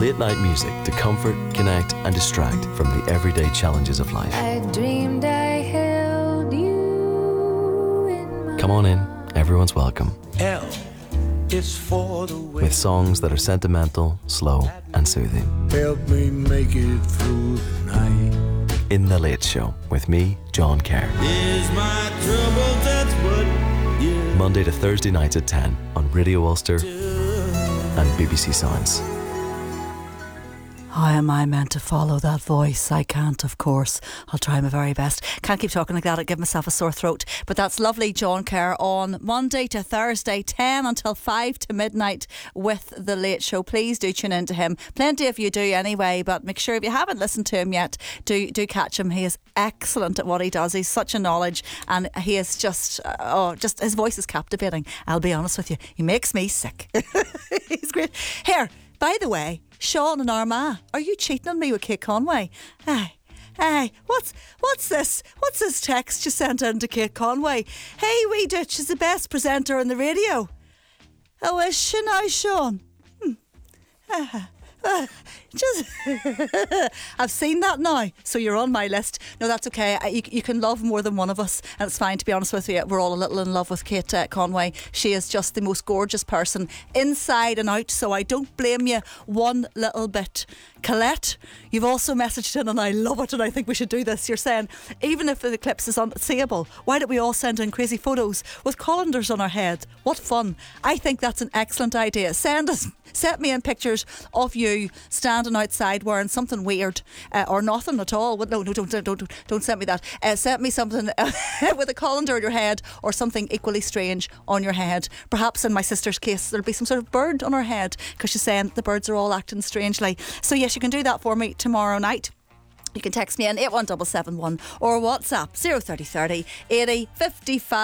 Late night music to comfort, connect and distract from the everyday challenges of life. I dreamed I held you in my Come on in, everyone's welcome. L is for the way. With songs that are sentimental, slow and soothing. Help me make it through the night. In The Late Show with me, John Kerr. Is my trouble, that's what you Monday to Thursday nights at 10 on Radio Ulster and BBC Sounds. How am I meant to follow that voice? I can't, of course. I'll try my very best. Can't keep talking like that. I'll give myself a sore throat. But that's lovely, John Kerr, on Monday to Thursday, 10 until 5 to midnight with The Late Show. Please do tune in to him. Plenty of you do anyway, but make sure if you haven't listened to him yet, do catch him. He is excellent at what he does. He's such a knowledge, and he is just his voice is captivating. I'll be honest with you. He makes me sick. He's great. Here, by the way, Sean and Armagh, are you cheating on me with Kate Conway? Hey, what's this? What's this text you sent in to Kate Conway? Hey, wee Ditch is the best presenter on the radio. Oh, is she now, Sean? I've seen that now, so you're on my list. No, that's okay. You can love more than one of us, and it's fine, to be honest with you. We're all a little in love with Kate Conway. She is just the most gorgeous person inside and out, so I don't blame you one little bit. Colette, you've also messaged in, and I love it, and I think we should do this. You're saying, even if the eclipse is unseeable, why don't we all send in crazy photos with colanders on our head? What fun. I think that's an excellent idea. Send me in pictures of you standing outside wearing something weird or nothing at all. No, don't send me that. Send me something with a colander on your head or something equally strange on your head. Perhaps in my sister's case there'll be some sort of bird on her head, because she's saying the birds are all acting strangely. So yes, you can do that for me tomorrow night. You can text me in 81771 or WhatsApp 03030 80 55